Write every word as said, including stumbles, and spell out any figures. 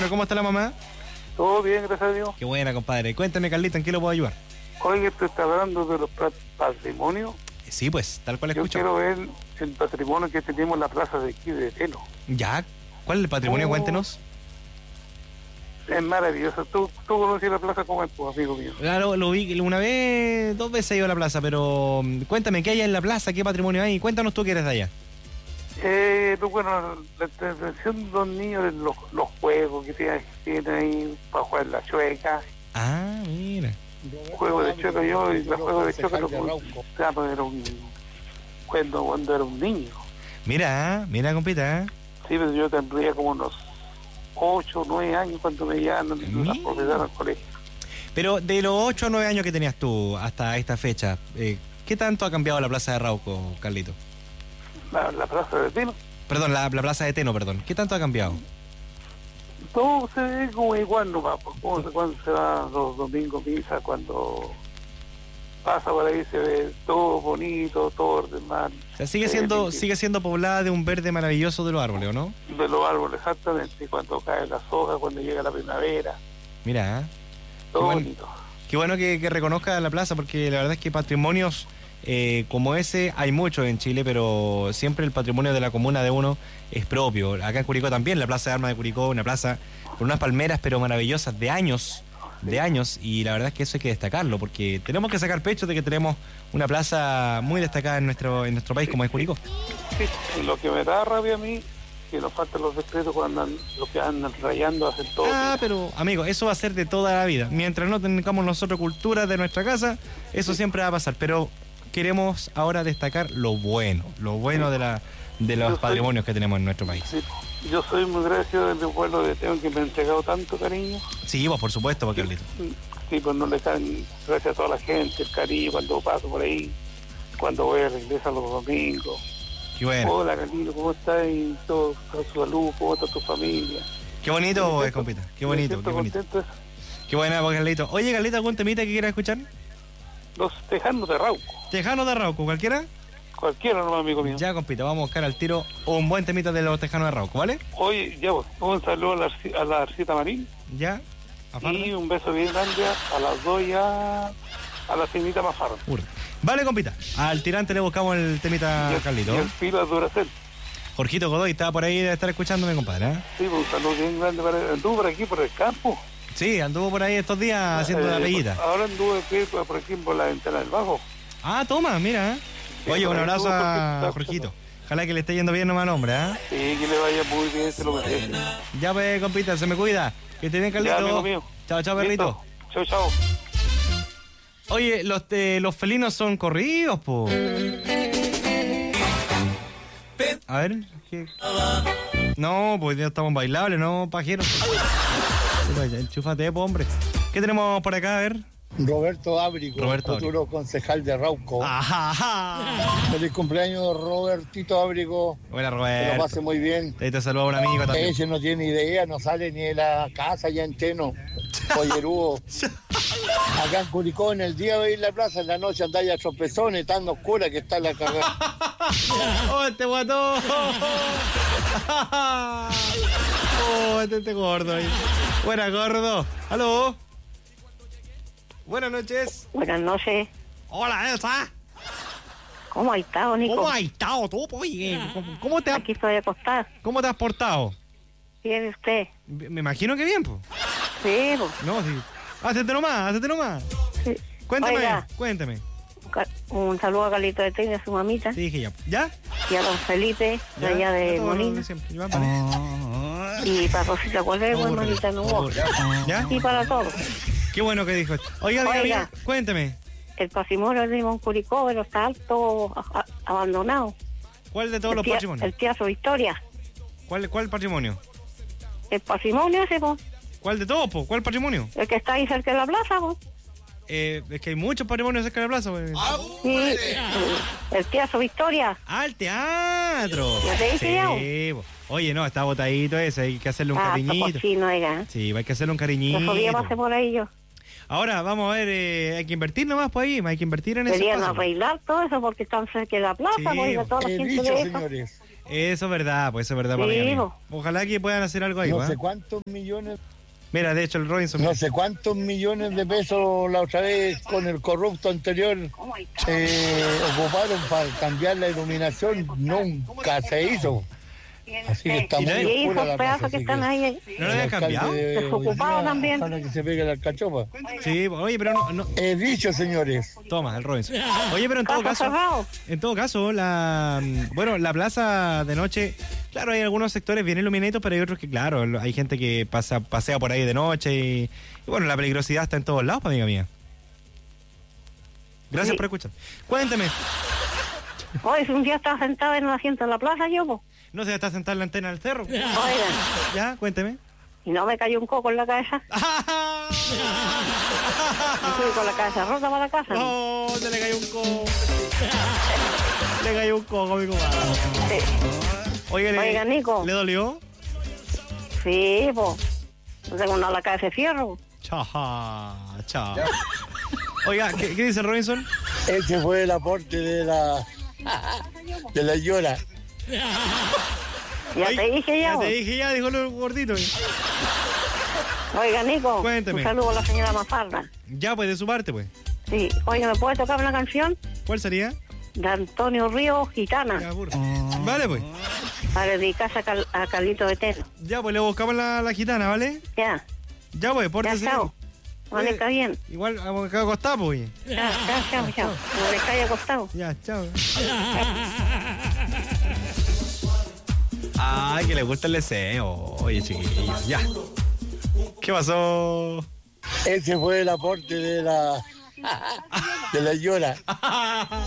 bueno, ¿cómo está la mamá? Todo bien, gracias a Dios. Qué buena, compadre. Cuéntame, Carlito, ¿en qué lo puedo ayudar? Oye, te está hablando de los patrimonios. Sí, pues, tal cual escucho. Yo quiero ver el patrimonio que tenemos en la plaza de aquí de Teno. ¿Ya? ¿Cuál es el patrimonio? Oh. Cuéntenos. Es maravilloso. ¿Tú, tú conoces la plaza como es, pues, amigo mío? Claro, lo vi una vez, dos veces he ido a la plaza, pero cuéntame, ¿qué hay en la plaza? ¿Qué patrimonio hay? Cuéntanos tú que eres de allá. Eh, bueno, la entretención de los niños, los, los juegos que tienen, tienen ahí para jugar la chueca. Ah, mira. Juego de chueca, yo y los juegos de chueca, claro, era un cuando, cuando era un niño. Mira, mira, compita. Sí, pero yo tendría como unos ocho, nueve años cuando me llevaban las profesoras al colegio. Pero de los ocho o nueve años que tenías tú hasta esta fecha, eh, ¿qué tanto ha cambiado la plaza de Arauco, Carlito? La, la plaza de Teno. Perdón, la, la plaza de Teno, perdón. ¿Qué tanto ha cambiado? Todo se ve como igual nomás, como cuando se va los domingos misa, cuando pasa por ahí se ve todo bonito, todo ordenado. O sea, sigue siendo, sigue siendo poblada de un verde maravilloso de los árboles, ¿o no? De los árboles, exactamente. Y cuando caen las hojas, cuando llega la primavera. Mira, ¿eh? Todo qué bonito. Bueno, qué bueno que, que reconozca la plaza, porque la verdad es que patrimonios eh, como ese hay muchos en Chile, pero siempre el patrimonio de la comuna de uno es propio. Acá en Curicó también, la Plaza de Armas de Curicó, una plaza con unas palmeras pero maravillosas de años, de años, y la verdad es que eso hay que destacarlo, porque tenemos que sacar pecho de que tenemos una plaza muy destacada en nuestro en nuestro país como es Curicó. Sí, lo que me da rabia a mí que nos faltan los decretos cuando andan, los que andan rayando hacen todo. Ah, pero amigo, eso va a ser de toda la vida. Mientras no tengamos nosotros cultura de nuestra casa, eso sí. Siempre va a pasar, pero queremos ahora destacar lo bueno, lo bueno sí. de la de los yo patrimonios soy, que tenemos en nuestro país. Sí. Yo soy muy agradecido del pueblo de Teno que me ha entregado tanto cariño. Sí, vos por supuesto, porque Carlito. Sí, pues no le dan gracias a toda la gente, el cariño cuando paso por ahí, cuando voy a la iglesia los domingos. Qué bueno. Hola, Carlito, ¿cómo estás? Y todo, su salud, ¿cómo está tu familia? Qué bonito, es, compita. Qué bonito, qué bonito. Qué buena, Carlito. Oye, Carlito, ¿algún temita que quieras escuchar? Los Tejanos de Arauco. ¿Tejanos de Arauco, cualquiera? Cualquiera, no, amigo mío. Ya, compita, vamos a buscar al tiro un buen temita de los Tejanos de Arauco, ¿vale? Oye, ya vos, un saludo a la, a la Arcita Marín. Ya. Y un beso bien grande a las dos ya a la Cinita Mafarra. Vale, compita. Al tirante le buscamos el temita a Carlito. Y el Pila Duracell. Jorgito Godoy estaba por ahí de estar escuchándome, compadre, ¿eh? Sí, un saludo bien grande para él. Anduvo por aquí, por el campo. Sí, anduvo por ahí estos días eh, haciendo la bellita. Ahora anduvo aquí, por aquí, por la ventana del bajo. Ah, toma, mira, ¿eh? Oye, un abrazo a Jorgito. Ojalá que le esté yendo bien nomás al hombre, ¿eh? Sí, que le vaya muy bien, se lo merece. Ya, pues, compita, se me cuida. Que esté bien, Carlito. Ya, amigo mío. Chao, chao, perrito. Chao, chao. Oye, los, eh, los felinos son corridos, po. A ver, ¿qué? No, pues ya estamos bailables, ¿no, pajeros? Enchúfate, po, hombre. ¿Qué tenemos por acá, a ver? Roberto Ábrico, Roberto futuro Ábrico. concejal de Arauco. Ajá, ajá. Feliz cumpleaños, Robertito Ábrico. Buena, Roberto. Que lo pase muy bien. Ahí te saluda un amigo también. Ese no tiene idea, no sale ni de la casa ya en Teno. Pollerudo. Acá en Curicó, en el día de ir a la plaza, en la noche andáis a tropezones, tan oscura que está la cagada. ¡Oh, este guatón! ¡Oh, este, este gordo ahí! Buena, gordo. ¿Aló? Buenas noches. Buenas noches. Hola, Elsa. ¿Cómo has estado, Nico? ¿Cómo has estado tú, oye? ¿Cómo, cómo te has... Aquí estoy acostada. ¿Cómo te has portado? Bien, ¿usted? Me imagino que bien, pues. Sí, pues. No, sí. Hacete nomás, hacete nomás. Sí. Cuéntame, Oiga, cuéntame. Un saludo a Carlito de Teno y a su mamita. Sí, dije ya. ¿Ya? Y a don Felipe, de allá de Molina. Oh. Y para Rosita Cuadrego, hermanita Nubo. ¿Ya? Y para todos. Qué bueno que dijo esto. Oiga, Oiga, bien, cuénteme. El patrimonio de Limón Curicó, pero está alto, a, a, abandonado. ¿Cuál de todos el los tía, patrimonios? El Teatro Victoria. ¿Cuál, cuál patrimonio? El patrimonio ese, po. ¿Cuál de todos, po? ¿Cuál patrimonio? El que está ahí cerca de la plaza, po. Eh, es que hay muchos patrimonios cerca de la plaza, pues. Sí, el, el Teatro Victoria. Ah, el teatro. ¿Ya te dije sí, yo? Oye, no, está botadito ese, hay que hacerle un ah, cariñito. Cochino, oiga. Sí, hay que hacerle un cariñito. Los días pasé por ahí yo. Ahora, vamos a ver, eh, hay que invertir nomás por ahí, hay que invertir en eso. Querían arreglar todo eso porque están cerca de la plaza, Sí, pues, y de toda la He gente dicho, de eso. señores, Eso es verdad, pues eso es verdad, Sí, amiga mía. po. Ojalá que puedan hacer algo ahí, no ¿eh? sé cuántos millones, Mira, de hecho, el Robinson. no sé cuántos millones de pesos la otra vez con el corrupto anterior eh, ocuparon para cambiar la iluminación, nunca se hizo. Así que está ¿Y muy no- Y oscura esos la plaza, pedazos que así están ahí. ¿No lo habían el alcalde cambiado? de Desocupado Hoy día, también. ojalá que se pegue la alcachofa. Sí, oye, pero no, no. He dicho, señores. Toma, el Robinson. Oye, pero en todo Casa caso, cerrado. en todo caso, la bueno, la plaza de noche, claro, hay algunos sectores bien iluminados, pero hay otros que, claro, hay gente que pasa, pasea por ahí de noche y, y bueno, la peligrosidad está en todos lados, amiga mía. Gracias Sí. por escuchar. Cuénteme. Hoy un día estaba sentado en el asiento de la plaza yo, pues. No se está sentada en la antena del cerro. Oigan, Ya, cuénteme. y no me cayó un coco en la cabeza. Y fui con la cabeza rota para la casa. Oh, se le cayó un coco. Le cayó un coco, mi comadre. Sí, Oye, le, Oiga, Nico. ¿le dolió? sí, pues. No tengo una la cabeza de fierro. Chao, chao. Oiga, ¿qué, qué dice el Robinson? Ese fue el aporte de la de la llora. Ya Ay, te dije ya. Ya te vos. dije ya, dijo el gordito. Oiga, Nico. Cuénteme. Un saludo a la señora Mafarda. Ya, pues, de su parte, pues. Sí. Oiga, ¿me puede tocar una canción? ¿Cuál sería? De Antonio Ríos, Gitana. Ya, burro. Vale, pues. Para dedicarse a, Cal- a Carlito de Teno. Ya, pues, le buscamos la, la gitana, ¿vale? Ya. Ya, pues, Ya, pórtese. chao. Oye, Está bien. Igual, vamos acá acostado, pues. Ya, chao, chao, chao. No me caiga acostado. Ya, chao. Ay, que le gusta el deseo. Oye, chiquillos, ya. ¿Qué pasó? Ese fue el aporte de la de la llora.